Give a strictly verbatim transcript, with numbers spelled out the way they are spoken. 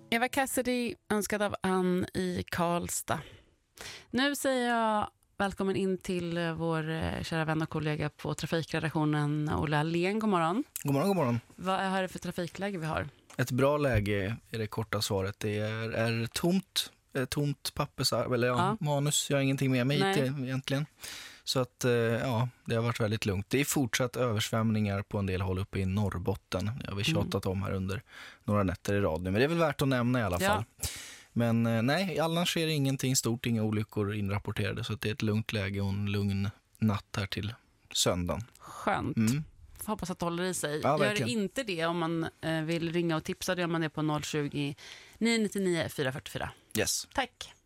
Eva Cassidy, önskad av Ann i Karlstad. Nu säger jag välkommen in till vår kära vän och kollega på trafikredaktionen, Ola Allén. God morgon. God morgon, god morgon. Vad är det för trafikläge vi har? Ett bra läge är det korta svaret. Det är, är tomt, är tomt pappersarv, eller ja, ja. manus. Jag har ingenting med mig till, egentligen. Så att, ja, det har varit väldigt lugnt. Det är fortsatt översvämningar på en del håll uppe i Norrbotten. Jag har vi tjatat mm. om här under några nätter i rad nu. Men det är väl värt att nämna i alla fall. Ja. Men nej, annars är det ingenting stort, inga olyckor inrapporterade. Så att det är ett lugnt läge och en lugn natt här till söndagen. Skönt. Mm. Hoppas att det håller i sig. Ja, gör det inte det om man vill ringa och tipsa. Då gör man det på noll tjugo, nio nio nio, fyra fyra fyra. Yes. Tack.